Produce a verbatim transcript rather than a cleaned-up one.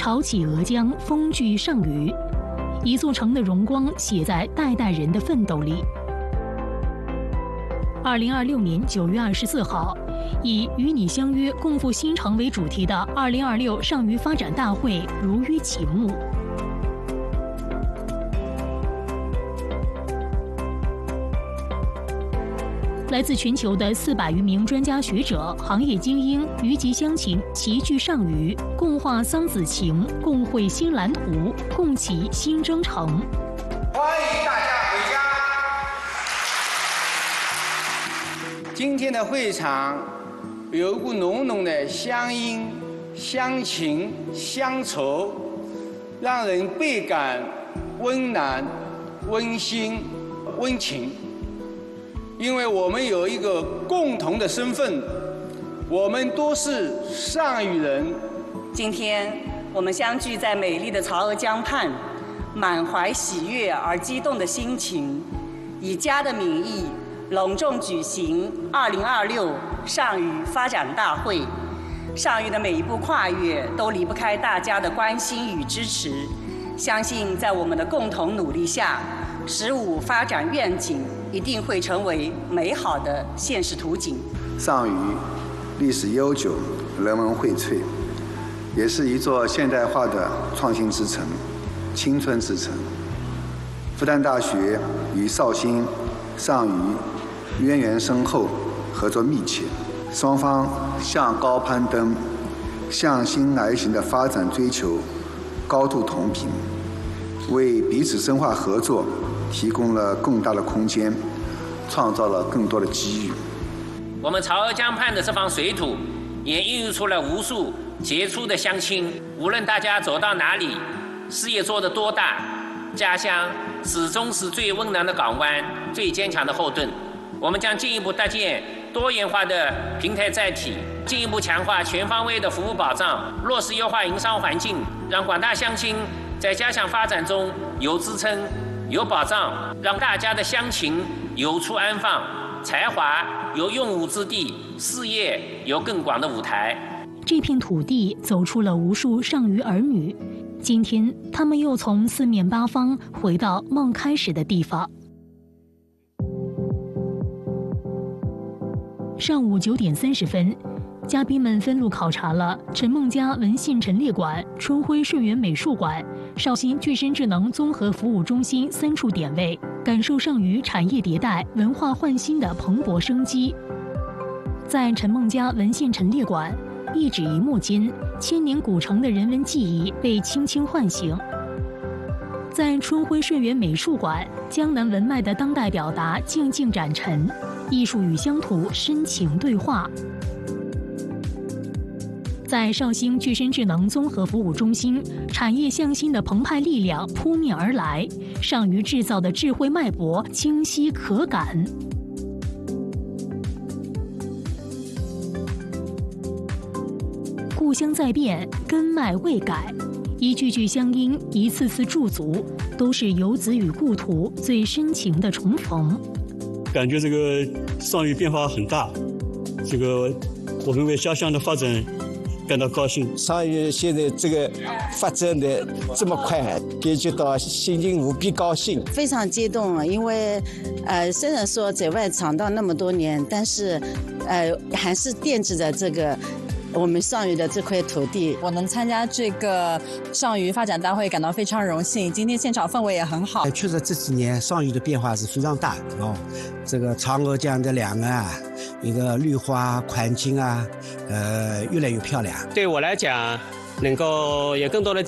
潮起鹅江，风聚上虞，一座城的荣光写在代代人的奋斗里。二零二六年九月二十四号，以“与你相约，共赴新城”为主题的二零二六上虞发展大会如约启幕。来自全球的四百余名专家学者、行业精英，虞籍乡亲齐聚上虞，共话桑梓情，共绘新蓝图，共启新征程。 欢迎大家回家。今天的会场有一股浓浓的乡音、乡情、乡愁，让人倍感温暖、温馨、温情。因为我们有一个共同的身份，我们都是上虞人。 今天我们相聚在美丽的曹娥江畔，满怀喜悦而激动的心情，以家的名义隆重举行二零二六上虞发展大会。上虞的每一步跨越都离不开大家的关心与支持，相信在我们的共同努力下，十五发展愿景一定会成为美好的现实图景。 上虞历史悠久，人文荟萃，也是一座现代化的创新之城、青春之城。复旦大学与绍兴、上虞渊源深厚，合作密切，双方向高攀登、向心而行的发展追求高度同频，为彼此深化合作提供了更大的空间，创造了更多的机遇。 我们曹娥江畔的这方水土，也孕育出了无数杰出的乡亲。无论大家走到哪里，事业做得多大，家乡始终是最温暖的港湾，最坚强的后盾。我们将进一步搭建多元化的平台载体，进一步强化全方位的服务保障，落实优化营商环境，让广大乡亲在家乡发展中有支撑、有保障，让大家的乡情有处安放，才华有用武之地，事业有更广的舞台。 这片土地走出了无数上虞儿女，今天他们又从四面八方回到梦开始的地方。上午九点三十分，嘉宾们分路考察了陈梦家文信陈列馆、春晖顺源美术馆、绍兴具身智能综合服务中心三处点位，感受上虞产业迭代、文化焕新的蓬勃生机。在陈梦家文信陈列馆，一指一幕间，千年古城的人文记忆被轻轻唤醒。在春晖顺源美术馆，江南文脉的当代表达静静展陈，艺术与乡土深情对话。在绍兴具身智能综合服务中心，产业向新的澎湃力量扑面而来，上虞制造的智慧脉搏清晰可感。故乡在变，根脉未改，一句句乡音，一次次驻足，都是游子与故土最深情的重逢。 感觉这个上虞变化很大，这个我们为家乡的发展感到高兴。 上虞现在这个发展的这么快，感觉到心情无比高兴， 非常激动。因为，呃，虽然说在外闯荡那么多年，但是，呃，还是惦记着这个我们上虞的这块土地。 我能参加这个上虞发展大会，感到非常荣幸。今天现场氛围也很好。 确实这几年上虞的变化是非常大的哦。这个曹娥江的两岸啊，一个绿化环境啊，呃，越来越漂亮。 对我来讲，能够有更多的